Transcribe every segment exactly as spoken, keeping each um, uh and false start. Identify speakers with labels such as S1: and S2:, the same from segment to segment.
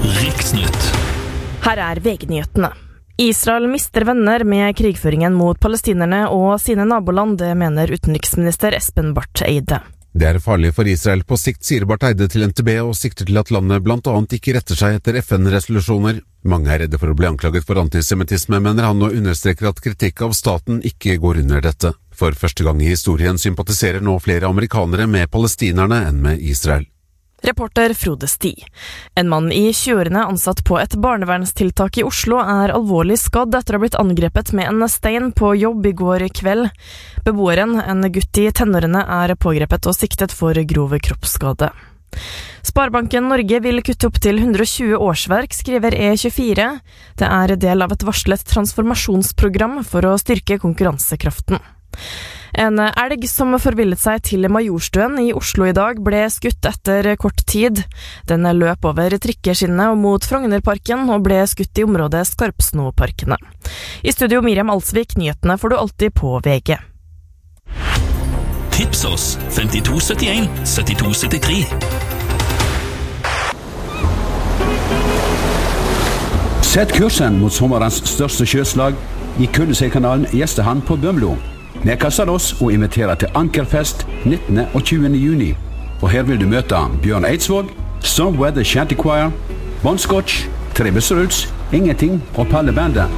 S1: Riksnytt.
S2: Her er V G-nyhetene. Israel mister venner med krigføringen mot palestinerne og sine naboland, det mener utenriksminister Espen Barth Eide.
S3: Det er farlig for Israel på sikt, sier Barth Eide til N T B, og sikter til at landet blant annet ikke retter seg etter F N-resolusjoner. Mange er redde for å bli anklaget for antisemitisme, mener han, og understreker at kritikk av staten ikke går under dette. For første gang i historien sympatiserer nå flere amerikanere med palestinerne enn med Israel.
S2: Reporter Frode Sti. En mann i tjueårene ansatt på et barnevernstiltak i Oslo er alvorlig skadd etter å ha blitt angrepet med en stein på jobb i går kveld. Beboeren, en gutt i tenårene, er pågrepet og siktet for grov kroppsskade. Sparebanken Norge vil kutte opp til hundre og tjue årsverk, skriver E tjuefire. Det er del av et varslet transformasjonsprogram for å styrke konkurransekraften. En elg som forvillet seg til Majorstuen i Oslo i dag ble skutt etter kort tid. Den løp over trikkeskinnet og mot Frognerparken og ble skutt i området Skarpsnoparkene. I studio Miriam Alsvik, nyhetene får du alltid på V G.
S1: Tips oss femtito syttien syttito syttitre.
S4: Sett kursen mot sommerens største sjøslag i Kullesøykanalen Gjestehamn på Bømlo. Vi kastar oss og inviterer til Ankerfest nittende og tjuende juni. Og her vil du møte Bjørn Eidsvåg, Stormweather Shanty Choir, Bon Scotch, Tre Busseruls, Ingenting og Pallebandet.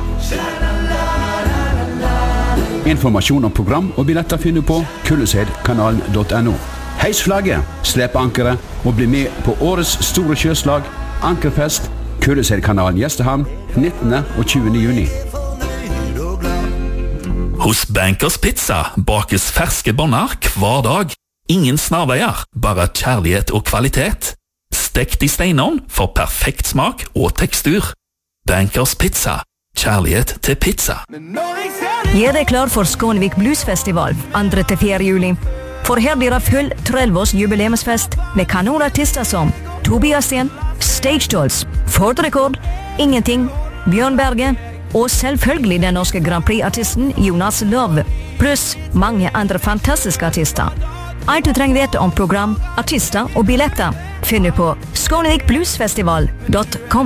S4: Informasjon om program og billetter finner du på kullesøykanalen punktum no. Heis flagget, slep ankeret og bli med på årets store sjøslag Ankerfest, Kullesøykanalen Gjestehamn nittende og tjuende juni.
S1: Hos Bankers Pizza bakes ferske bonner hver dag. Ingen snarveier, bare kjærlighet og kvalitet. Stekt i steinovn for perfekt smak og tekstur. Bankers Pizza. Kjærlighet til pizza.
S5: Gjør deg klar for Skånevik Bluesfestival andre til fjerde juli. For her blir det full trelvårs jubileumsfest med kanonartister som Tobias Sten, Stage Dolls, Ford Record, Ingenting, Bjørn Berge og selvfølgelig den norske Grand Prix-artisten Jonas Love, pluss mange andre fantastiske artister. Alt du trenger vite om program, artister og billetter finner du på skånevik bluesfestival punktum com.